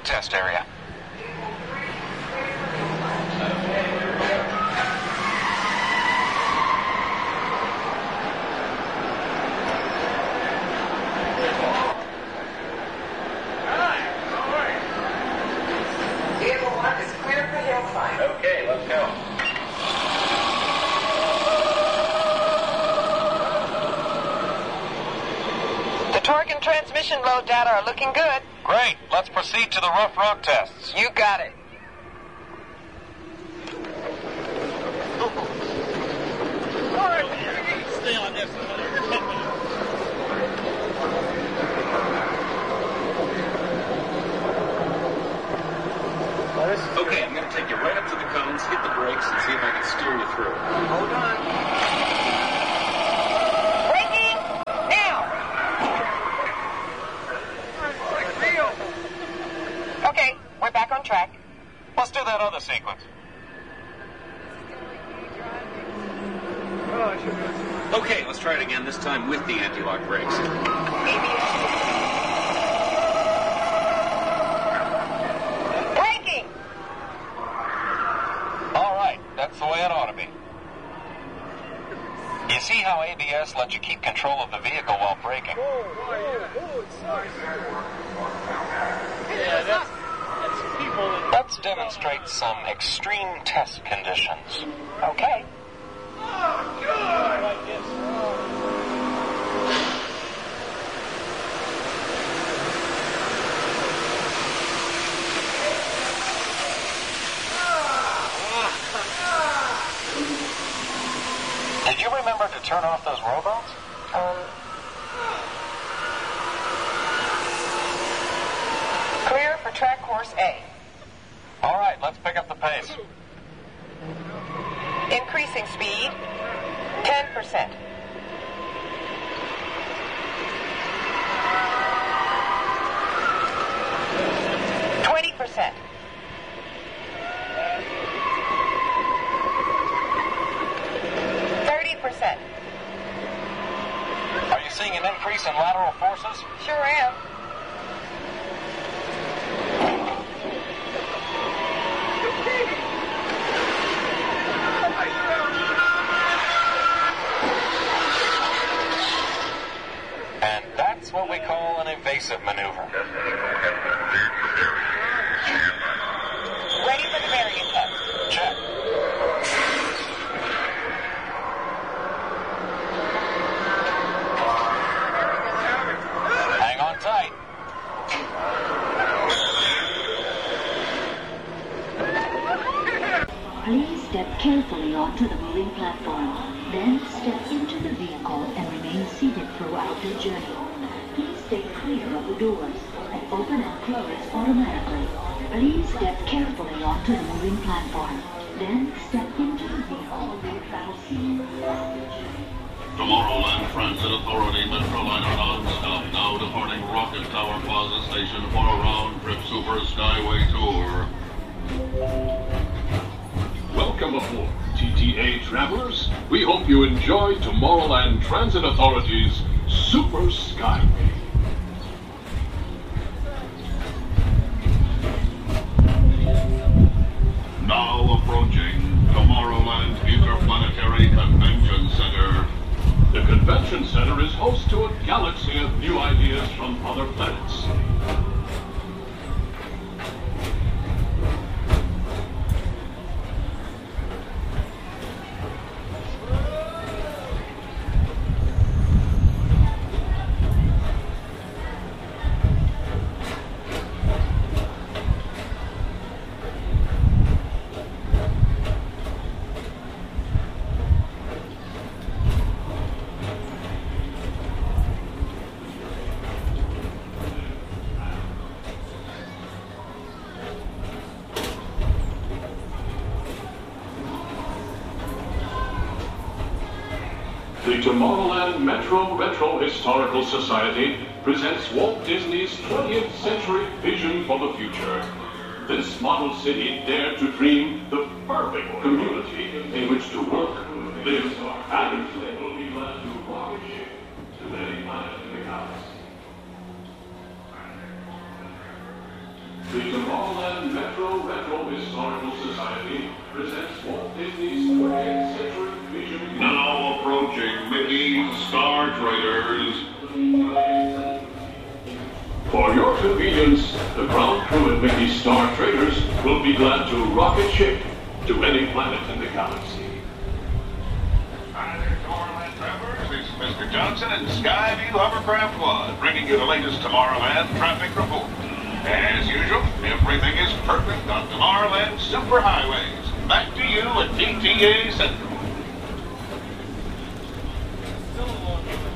test area. Vehicle 1 is clear for hill climb. Okay, let's go. The torque and transmission load data are looking good. Great. Let's proceed to the rough road tests. You got it. Stay on this for another 10 minutes. Okay, I'm going to take you right up to the cones, hit the brakes, and see if I can steer you through. Hold on. Braking! Now! Okay, we're back on track. Let's do that other sequence. Okay, let's try it again, this time with the anti-lock brakes. Braking! All right, that's the way it ought to be. You see how ABS lets you keep control of the vehicle while braking? Yeah, that's people that... Let's demonstrate some extreme test conditions. Okay. like this. Did you remember to turn off those robots? Clear for track course A. All right, let's pick up the pace. Increasing speed, 10%. %. 30%. Are you seeing an increase in lateral forces? Sure am. And that's what we call an evasive maneuver. Ready for the variant test. Check. Hang on tight. Please step carefully onto the moving platform. Then step into the vehicle and remain seated throughout the journey. Please stay clear of the doors and open and close automatically. Please step carefully onto the moving platform. Then step into the vehicle without seat. Tomorrowland Transit Authority Metroliner non-stop, now departing Rocket Tower Plaza Station for a round-trip Super Skyway tour. Welcome aboard, TTA travelers. We hope you enjoy Tomorrowland Transit Authority's Super Skyway. Now approaching Tomorrowland Interplanetary Convention Center. The Convention Center is host to a galaxy of new ideas from other planets. The Tomorrowland Metro Retro Historical Society presents Walt Disney's 20th century vision for the future. This model city dared to dream the perfect community in which to work, live, and play. Will be glad to rocket ship to any planet in the galaxy. The Tomorrowland Metro Retro Historical Society presents Walt Disney's 20th Century Vision. Now approaching Mickey's Star Traders. For your convenience, the ground crew at Mickey's Star Traders will be glad to rocket ship to any planet in the galaxy. Hi there, Tomorrowland travelers. This is Mr. Johnson and Skyview Hovercraft One, bringing you the latest Tomorrowland traffic report. As usual, everything is perfect on Tomorrowland superhighways. Back to you at DTA Central. Still a long